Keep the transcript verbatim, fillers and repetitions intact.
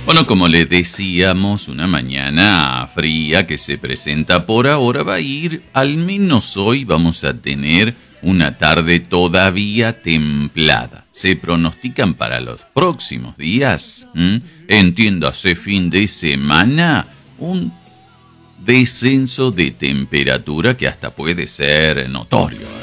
Bueno, como les decíamos, una mañana fría que se presenta por ahora va a ir, al menos hoy vamos a tener una tarde todavía templada. Se pronostican para los próximos días, ¿m? entiéndase fin de semana, un descenso de temperatura que hasta puede ser notorio,